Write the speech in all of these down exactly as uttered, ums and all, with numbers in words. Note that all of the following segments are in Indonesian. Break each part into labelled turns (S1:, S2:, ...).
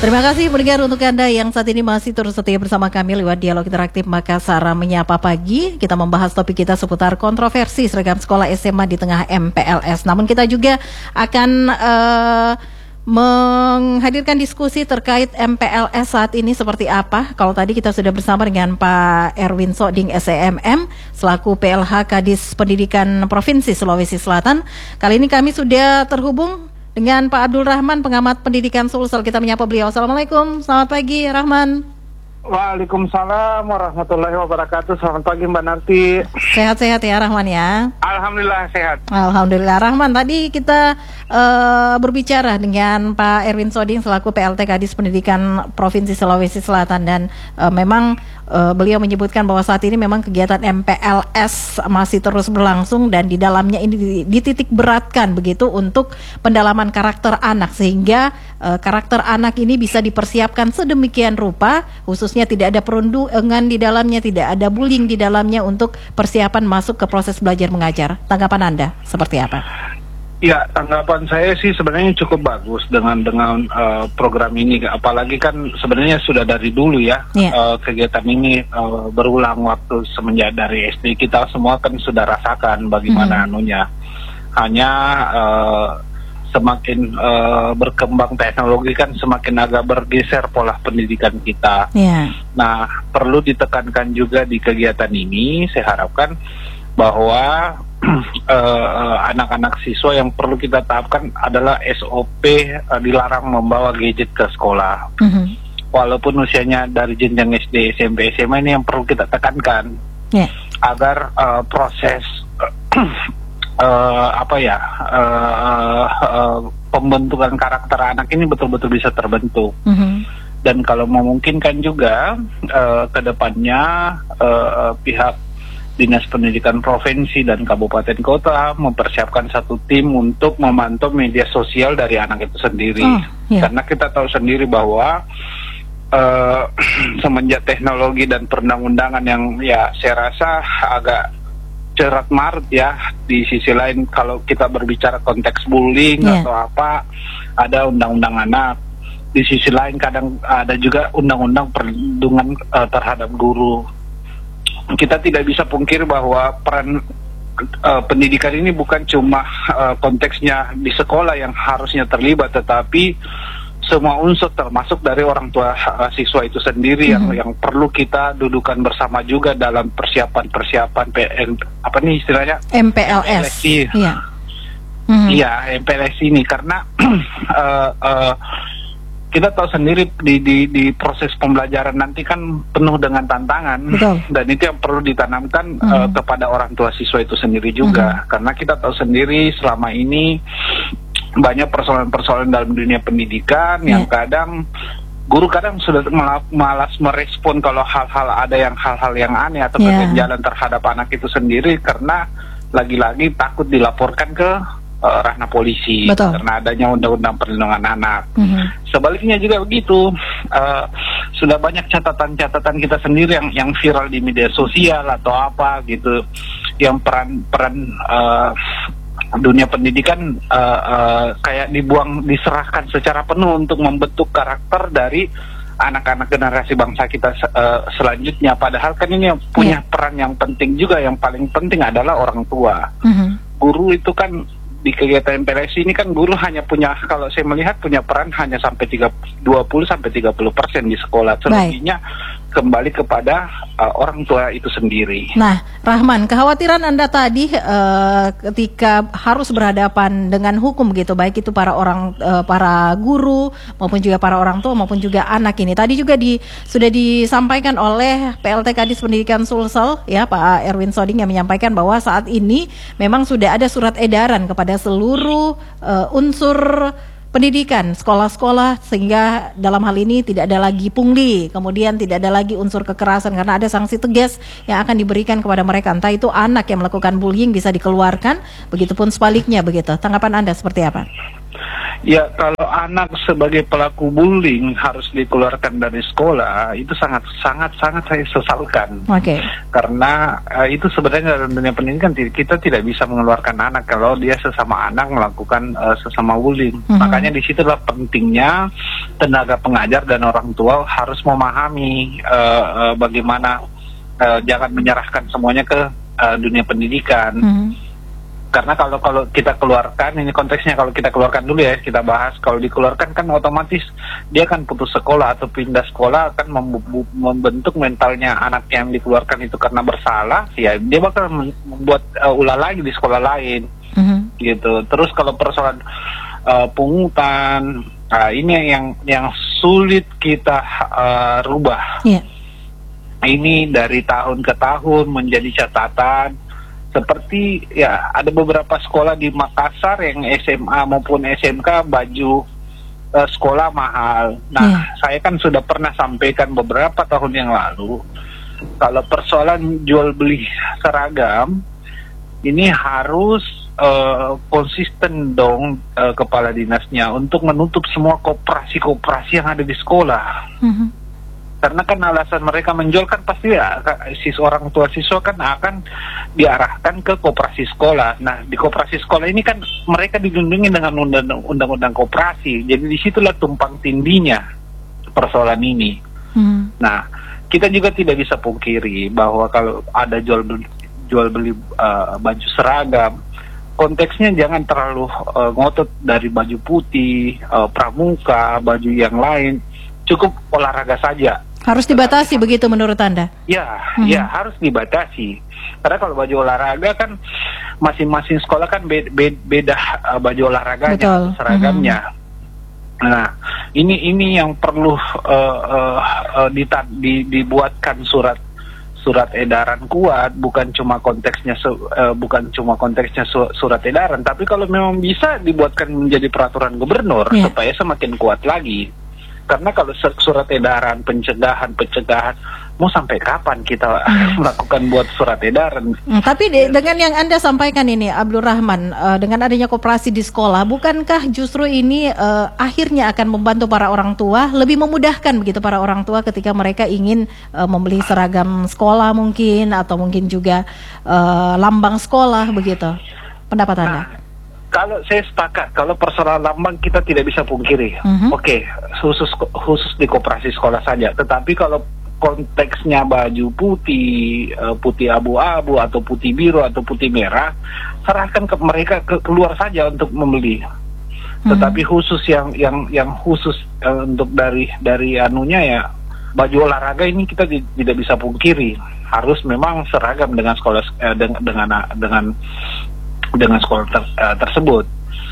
S1: Terima kasih pendengar untuk Anda yang saat ini masih terus setia bersama kami lewat Dialog Interaktif Makassar Menyapa Pagi. Kita membahas topik kita seputar kontroversi seragam sekolah S M A di tengah M P L S. Namun kita juga akan uh, menghadirkan diskusi terkait M P L S saat ini seperti apa. Kalau tadi kita sudah bersama dengan Pak Erwin Soding S E M M selaku P L H Kadis Pendidikan Provinsi Sulawesi Selatan. Kali ini kami sudah terhubung dengan Pak Abdul Rahman, pengamat pendidikan Sulsel. Kita menyapa beliau. Assalamualaikum, selamat pagi Rahman.
S2: Waalaikumsalam warahmatullahi wabarakatuh. Selamat pagi Mbak Narti.
S1: Sehat-sehat ya Rahman ya?
S2: Alhamdulillah sehat.
S1: Alhamdulillah Rahman. Tadi kita uh, berbicara dengan Pak Erwin Soding selaku P L T Kadis Pendidikan Provinsi Sulawesi Selatan, dan uh, memang uh, beliau menyebutkan bahwa saat ini memang kegiatan M P L S masih terus berlangsung dan di dalamnya ini dititik beratkan begitu untuk pendalaman karakter anak, sehingga uh, karakter anak ini bisa dipersiapkan sedemikian rupa, khususnya tidak ada perundungan di dalamnya, tidak ada bullying di dalamnya untuk persiapan masuk ke proses belajar mengajar. Tanggapan Anda seperti apa?
S2: Ya, tanggapan saya sih sebenarnya cukup bagus dengan dengan uh, program ini. Apalagi kan sebenarnya sudah dari dulu ya, yeah. uh, kegiatan ini uh, berulang waktu semenjak dari S D. Kita semua kan sudah rasakan bagaimana mm-hmm. anunya. Hanya uh, semakin uh, berkembang teknologi kan semakin agak bergeser pola pendidikan kita. Yeah. Nah, perlu ditekankan juga di kegiatan ini, saya harapkan bahwa uh, anak-anak siswa yang perlu kita tetapkan adalah S O P uh, dilarang membawa gadget ke sekolah. Mm-hmm. Walaupun usianya dari jenjang S D, S M P, S M A, ini yang perlu kita tekankan. Yeah. Agar uh, proses Uh, apa ya uh, uh, pembentukan karakter anak ini betul-betul bisa terbentuk. Mm-hmm. Dan kalau memungkinkan juga uh, ke depannya uh, pihak Dinas Pendidikan Provinsi dan Kabupaten Kota mempersiapkan satu tim untuk memantau media sosial dari anak itu sendiri. Oh, yeah. Karena kita tahu sendiri bahwa uh, semenjak teknologi dan perundang-undangan yang ya saya rasa agak cerat marut ya. Di sisi lain kalau kita berbicara konteks bullying yeah. atau apa, ada undang-undang anak. Di sisi lain kadang ada juga undang-undang perlindungan uh, terhadap guru. Kita tidak bisa pungkir bahwa peran uh, pendidikan ini bukan cuma uh, konteksnya di sekolah yang harusnya terlibat, tetapi semua unsur termasuk dari orang tua uh, siswa itu sendiri mm-hmm. yang yang perlu kita dudukan bersama juga dalam persiapan-persiapan P N, apa nih istilahnya
S1: M P L S. Iya. Mm-hmm. Iya, M P L S ini karena uh, uh, kita tahu sendiri di, di di proses pembelajaran nanti kan penuh dengan tantangan. Betul. Dan itu yang perlu ditanamkan mm-hmm. uh, kepada orang tua siswa itu sendiri juga. Mm-hmm. Karena kita tahu sendiri selama ini banyak persoalan-persoalan dalam dunia pendidikan yeah. yang kadang guru kadang sudah malas merespon kalau hal-hal ada yang hal-hal yang aneh atau yeah. keganjalan terhadap anak itu sendiri, karena lagi-lagi takut dilaporkan ke uh, ranah polisi. Betul. Karena adanya undang-undang perlindungan anak. Mm-hmm. Sebaliknya juga begitu, uh, sudah banyak catatan-catatan kita sendiri yang yang viral di media sosial atau apa gitu, yang peran-peran uh, dunia pendidikan uh, uh, kayak dibuang, diserahkan secara penuh untuk membentuk karakter dari anak-anak generasi bangsa kita uh, selanjutnya. Padahal kan ini yang punya yeah. peran yang penting juga, yang paling penting adalah orang tua. Mm-hmm. Guru itu kan di kegiatan M P L S ini kan guru hanya punya, kalau saya melihat punya peran hanya sampai dua puluh sampai tiga puluh persen di sekolah. Selebihnya kembali kepada uh, orang tua itu sendiri. Nah, Rahman, kekhawatiran Anda tadi uh, ketika harus berhadapan dengan hukum gitu, baik itu para orang uh, para guru maupun juga para orang tua maupun juga anak ini. Tadi juga di sudah disampaikan oleh P L T Kadis Pendidikan Sulsel ya, Pak Erwin Soding, yang menyampaikan bahwa saat ini memang sudah ada surat edaran kepada seluruh uh, unsur pendidikan, sekolah-sekolah, sehingga dalam hal ini tidak ada lagi pungli, kemudian tidak ada lagi unsur kekerasan karena ada sanksi tegas yang akan diberikan kepada mereka. Entah itu anak yang melakukan bullying bisa dikeluarkan, begitupun sebaliknya begitu. Tanggapan Anda seperti apa?
S2: Ya, kalau anak sebagai pelaku bullying harus dikeluarkan dari sekolah, itu sangat sangat sangat saya sesalkan. Oke. Okay. Karena uh, itu sebenarnya dalam dunia pendidikan kita tidak bisa mengeluarkan anak kalau dia sesama anak melakukan uh, sesama bullying. Mm-hmm. Makanya di situlah pentingnya
S1: tenaga pengajar dan orang tua harus memahami uh, uh, bagaimana uh, jangan menyerahkan semuanya ke uh, dunia pendidikan. Hmm. Karena kalau kalau kita keluarkan, ini konteksnya kalau kita keluarkan dulu ya, kita bahas. Kalau dikeluarkan kan otomatis dia akan putus sekolah atau pindah sekolah, akan mem- membentuk mentalnya anak yang dikeluarkan itu karena bersalah, ya dia bakal membuat uh, ulah lagi di sekolah lain, mm-hmm. gitu. Terus kalau persoalan uh, pungutan, uh, ini yang yang sulit kita uh, rubah. Yeah. Ini dari tahun ke tahun menjadi catatan. Seperti ya ada beberapa sekolah di Makassar yang S M A maupun S M K baju uh, sekolah mahal. Nah, yeah. saya kan sudah pernah sampaikan beberapa tahun yang lalu, kalau persoalan jual beli seragam ini harus uh, konsisten dong uh, kepala dinasnya untuk menutup semua koperasi-koperasi yang ada di sekolah. Mm-hmm. Karena kan alasan mereka menjual kan pasti ya, sis orang tua siswa kan akan diarahkan ke koperasi sekolah. Nah, di koperasi sekolah ini kan mereka dilindungi dengan undang-undang koperasi. Jadi disitulah tumpang tindinya persoalan ini. Hmm. Nah, kita juga tidak bisa pungkiri bahwa kalau ada jual beli, jual beli uh, baju seragam, konteksnya jangan terlalu uh, ngotot dari baju putih, uh, pramuka, baju yang lain. Cukup olahraga saja.
S3: Harus dibatasi begitu menurut Anda?
S1: Ya, hmm. ya harus dibatasi. Karena kalau baju olahraga kan masing-masing sekolah kan beda, beda uh, baju olahraganya, Betul. seragamnya. Hmm. Nah, ini ini yang perlu uh, uh, uh, dita- di, dibuatkan surat surat edaran kuat, bukan cuma konteksnya uh, bukan cuma konteksnya su- surat edaran, tapi kalau memang bisa dibuatkan menjadi peraturan gubernur yeah. supaya semakin kuat lagi. Karena kalau surat edaran, pencegahan, pencegahan, mau sampai kapan kita hmm. melakukan buat surat edaran?
S3: Hmm, tapi de- dengan yang Anda sampaikan ini, Abdul Rahman, uh, dengan adanya koperasi di sekolah, bukankah justru ini uh, akhirnya akan membantu para orang tua, lebih memudahkan begitu para orang tua ketika mereka ingin uh, membeli seragam sekolah mungkin, atau mungkin juga uh, lambang sekolah begitu? Pendapat Anda? Nah,
S1: kalau saya sepakat, kalau persoalan lambang kita tidak bisa pungkiri, mm-hmm. oke, okay, khusus khusus di koperasi sekolah saja. Tetapi kalau konteksnya baju putih, putih abu-abu atau putih biru atau putih merah, serahkan ke mereka ke keluar saja untuk membeli. Mm-hmm. Tetapi khusus yang yang yang khusus uh, untuk dari dari anunya ya baju olahraga ini kita di, tidak bisa pungkiri, harus memang seragam dengan sekolah uh, dengan dengan dengan dengan sekolah ter, uh, tersebut.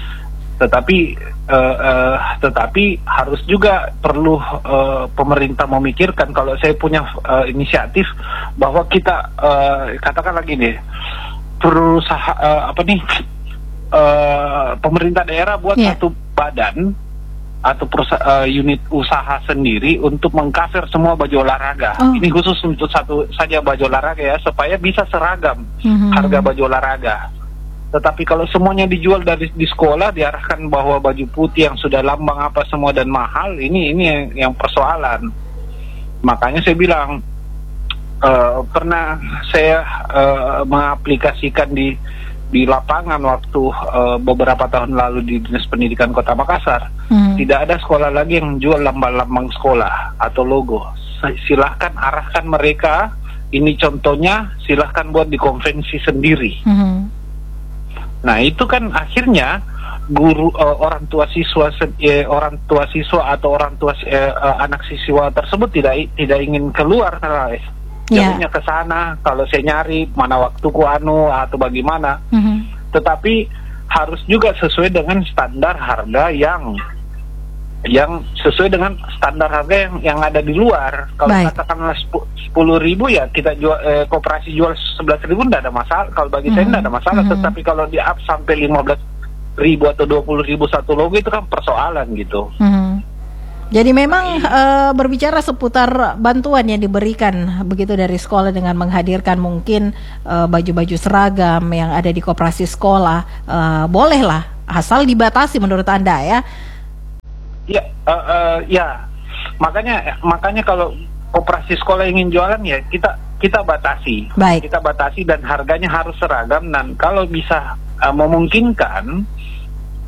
S1: Tetapi uh, uh, tetapi harus juga perlu uh, pemerintah memikirkan, kalau saya punya uh, inisiatif bahwa kita uh, katakan lagi nih perusahaan uh, apa nih uh, pemerintah daerah buat yeah. satu badan atau perusahaan, uh, unit usaha sendiri untuk mengcover semua baju olahraga. Oh. Ini khusus untuk satu saja baju olahraga ya, supaya bisa seragam mm-hmm. harga baju olahraga. Tetapi kalau semuanya dijual dari di sekolah, diarahkan bahwa baju putih yang sudah lambang apa semua dan mahal, ini ini yang, yang persoalan. Makanya saya bilang uh, pernah saya uh, mengaplikasikan di di lapangan waktu uh, beberapa tahun lalu di Dinas Pendidikan Kota Makassar. Hmm. Tidak ada sekolah lagi yang jual lambang-lambang sekolah atau logo. Silahkan arahkan mereka. Ini contohnya, silahkan buat di konvensi sendiri. Hmm. Nah itu kan akhirnya guru uh, orang tua siswa eh, orang tua siswa atau orang tua eh, uh, anak siswa tersebut tidak tidak ingin keluar karena jadinya yeah. ke sana. Kalau saya nyari mana waktuku anu atau bagaimana. Mm-hmm. Tetapi harus juga sesuai dengan standar harga yang yang sesuai dengan standar harga yang yang ada di luar. Kalau Baik. katakanlah sepuluh ribu ya kita jual eh, koperasi jual sebelas ribu tidak ada masalah. Kalau bagi mm-hmm. saya tidak ada masalah. Mm-hmm. Tetapi kalau di up sampai lima belas ribu atau dua puluh ribu satu logo itu kan persoalan gitu. Mm-hmm.
S3: Jadi memang uh, berbicara seputar bantuan yang diberikan begitu dari sekolah dengan menghadirkan mungkin uh, baju-baju seragam yang ada di koperasi sekolah, uh, bolehlah asal dibatasi menurut Anda ya.
S1: Ya, uh, uh, ya, makanya makanya kalau koperasi sekolah ingin jualan ya kita kita batasi, Baik. kita batasi dan harganya harus seragam, dan kalau bisa uh, memungkinkan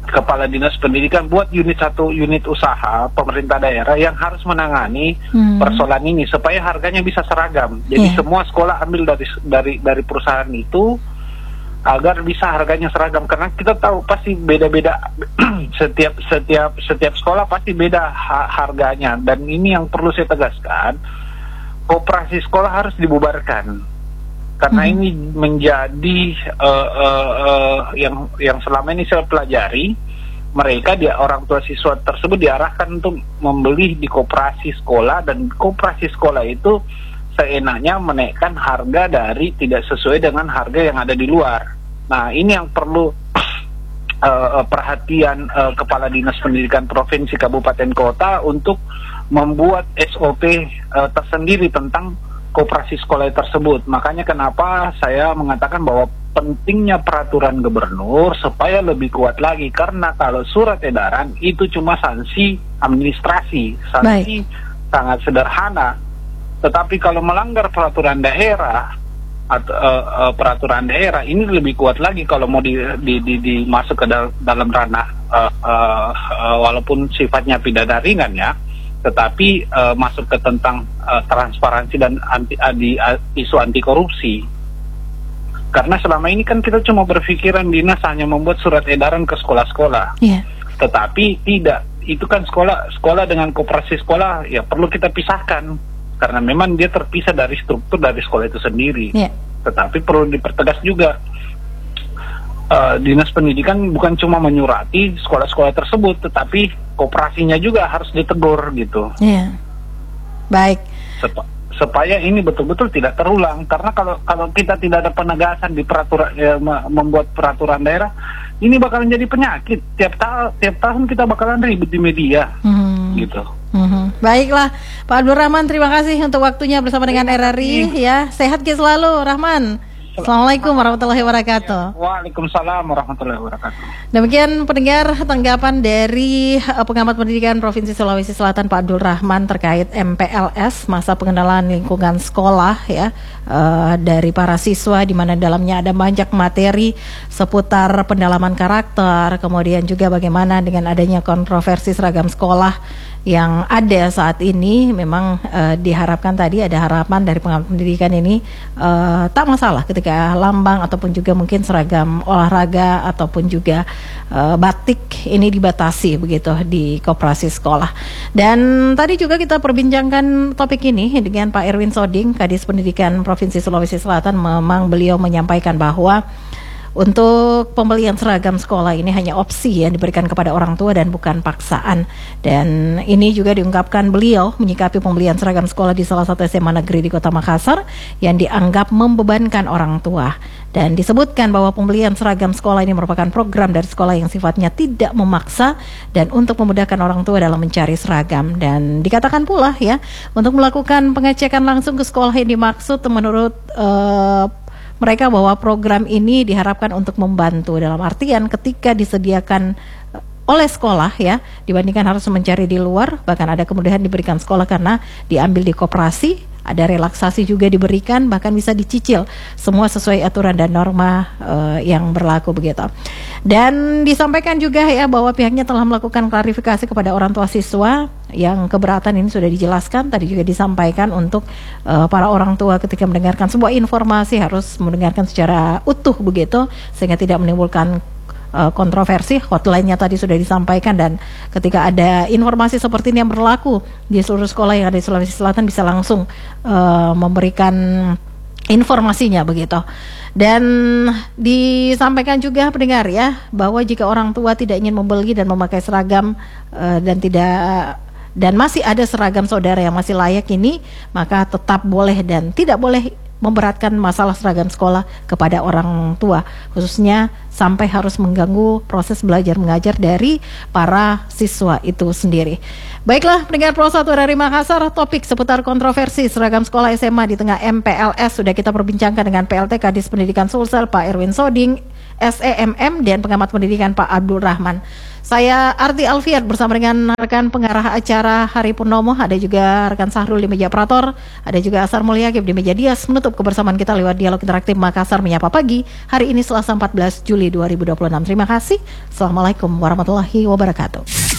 S1: kepala dinas pendidikan buat unit satu unit usaha pemerintah daerah yang harus menangani hmm. persoalan ini supaya harganya bisa seragam. Jadi yeah. semua sekolah ambil dari dari dari perusahaan itu agar bisa harganya seragam, karena kita tahu pasti beda-beda setiap setiap setiap sekolah pasti beda ha- harganya, dan ini yang perlu saya tegaskan, koperasi sekolah harus dibubarkan karena hmm. ini menjadi uh, uh, uh, yang yang selama ini saya pelajari, mereka dia orang tua siswa tersebut diarahkan untuk membeli di koperasi sekolah, dan koperasi sekolah itu seenaknya menaikkan harga dari tidak sesuai dengan harga yang ada di luar. Nah, ini yang perlu uh, perhatian uh, Kepala Dinas Pendidikan Provinsi Kabupaten Kota untuk membuat S O P uh, tersendiri tentang koperasi sekolah tersebut. Makanya kenapa saya mengatakan bahwa pentingnya peraturan gubernur supaya lebih kuat lagi, karena kalau surat edaran itu cuma sanksi administrasi, sanksi Baik. sangat sederhana. Tetapi kalau melanggar peraturan daerah atau uh, uh, peraturan daerah ini lebih kuat lagi kalau mau di, di, di, di masuk ke dal- dalam ranah uh, uh, uh, walaupun sifatnya pidana ringan ya, tetapi uh, masuk ke tentang uh, transparansi dan anti, adi, uh, isu anti korupsi. Karena selama ini kan kita cuma berpikiran dinas hanya membuat surat edaran ke sekolah-sekolah, yeah. tetapi tidak, itu kan sekolah sekolah dengan koperasi sekolah ya perlu kita pisahkan. Karena memang dia terpisah dari struktur dari sekolah itu sendiri. Yeah. Tetapi perlu dipertegas juga, uh, dinas pendidikan bukan cuma menyurati sekolah-sekolah tersebut, tetapi koperasinya juga harus ditegur gitu.
S3: Yeah. Baik.
S1: Sep- supaya ini betul-betul tidak terulang. Karena kalau kalau kita tidak ada penegasan di peraturan, ya, membuat peraturan daerah, ini bakalan jadi penyakit. Tiap ta- tiap tahun kita bakalan ribut di media, hmm. gitu.
S3: Mm-hmm. Baiklah, Pak Abdul Rahman, terima kasih untuk waktunya bersama dengan R R I ya. Sehat ki selalu, Rahman. Assalamualaikum warahmatullahi wabarakatuh.
S1: Waalaikumsalam warahmatullahi wabarakatuh.
S3: Demikian pendengar tanggapan dari uh, pengamat pendidikan Provinsi Sulawesi Selatan Pak Abdul Rahman terkait M P L S, masa pengenalan lingkungan sekolah ya, uh, dari para siswa, di mana dalamnya ada banyak materi seputar pendalaman karakter, kemudian juga bagaimana dengan adanya kontroversi seragam sekolah yang ada saat ini. Memang uh, diharapkan tadi ada harapan dari pengamat pendidikan ini uh, tak masalah ketika lambang ataupun juga mungkin seragam olahraga ataupun juga uh, batik ini dibatasi begitu di koperasi sekolah. Dan tadi juga kita perbincangkan topik ini dengan Pak Erwin Soding, Kadis Pendidikan Provinsi Sulawesi Selatan. Memang beliau menyampaikan bahwa untuk pembelian seragam sekolah ini hanya opsi yang diberikan kepada orang tua dan bukan paksaan. Dan ini juga diungkapkan beliau menyikapi pembelian seragam sekolah di salah satu S M A negeri di Kota Makassar yang dianggap membebankan orang tua. Dan disebutkan bahwa pembelian seragam sekolah ini merupakan program dari sekolah yang sifatnya tidak memaksa dan untuk memudahkan orang tua dalam mencari seragam. Dan dikatakan pula ya, untuk melakukan pengecekan langsung ke sekolah yang dimaksud, menurut uh, mereka bahwa program ini diharapkan untuk membantu, dalam artian ketika disediakan oleh sekolah ya, dibandingkan harus mencari di luar, bahkan ada kemudahan diberikan sekolah karena diambil di koperasi, ada relaksasi juga diberikan, bahkan bisa dicicil, semua sesuai aturan dan norma uh, yang berlaku begitu. Dan disampaikan juga ya bahwa pihaknya telah melakukan klarifikasi kepada orang tua siswa yang keberatan ini sudah dijelaskan. Tadi juga disampaikan untuk uh, para orang tua ketika mendengarkan sebuah informasi harus mendengarkan secara utuh begitu, sehingga tidak menimbulkan uh, kontroversi. Hotline-nya tadi sudah disampaikan, dan ketika ada informasi seperti ini yang berlaku di seluruh sekolah yang ada di Sulawesi Selatan bisa langsung uh, memberikan informasinya begitu. Dan disampaikan juga pendengar ya, bahwa jika orang tua tidak ingin membeli dan memakai seragam uh, dan tidak dan masih ada seragam saudara yang masih layak ini, maka tetap boleh dan tidak boleh memberatkan masalah seragam sekolah kepada orang tua, khususnya sampai harus mengganggu proses belajar mengajar dari para siswa itu sendiri. Baiklah, pendengar Pro satu R R I Makassar, topik seputar kontroversi seragam sekolah S M A di tengah M P L S sudah kita perbincangkan dengan P L T Kadis Pendidikan Sulsel Pak Erwin Soding, S E M M, dan pengamat pendidikan Pak Abdul Rahman. Saya Arti Alfiat bersama dengan rekan pengarah acara Hari Purnomo, ada juga rekan Sahrul di meja operator, ada juga Asar Mulyakib di meja dias, menutup kebersamaan kita lewat Dialog Interaktif Makassar Menyapa Pagi hari ini Selasa empat belas Juli dua ribu dua puluh enam. Terima kasih. Assalamualaikum warahmatullahi wabarakatuh.